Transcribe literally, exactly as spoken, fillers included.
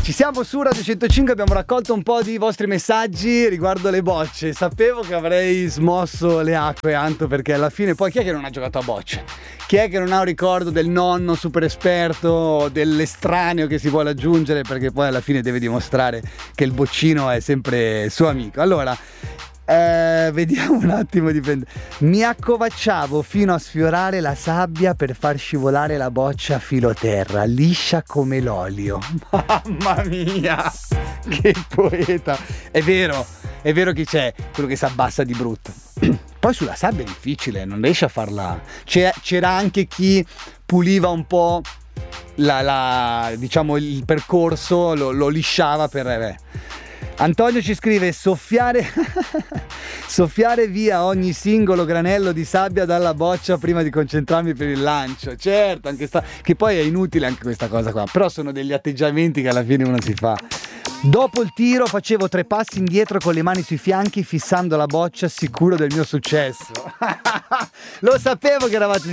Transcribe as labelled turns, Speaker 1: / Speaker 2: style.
Speaker 1: Ci siamo su Radio centocinque, abbiamo raccolto un po' di vostri messaggi riguardo le bocce. Sapevo che avrei smosso le acque, Anto, perché alla fine poi chi è che non ha giocato a bocce? Chi è che non ha un ricordo del nonno super esperto o dell'estraneo che si vuole aggiungere, perché poi alla fine deve dimostrare che il boccino è sempre suo amico. Allora, eh, vediamo un attimo di prendere. Mi accovacciavo fino a sfiorare la sabbia per far scivolare la boccia a filo terra, liscia come l'olio. Mamma mia, che poeta. È vero, è vero che c'è quello che si abbassa di brutto. Poi sulla sabbia è difficile, non riesce a farla. C'è, c'era anche chi puliva un po' la, la, diciamo il percorso, lo, lo lisciava per... Eh. Antonio ci scrive: soffiare soffiare via ogni singolo granello di sabbia dalla boccia prima di concentrarmi per il lancio. Certo, anche sta... che poi è inutile anche questa cosa qua, però sono degli atteggiamenti che alla fine uno si fa. Dopo il tiro facevo tre passi indietro con le mani sui fianchi, fissando la boccia, sicuro del mio successo. Lo sapevo che eravate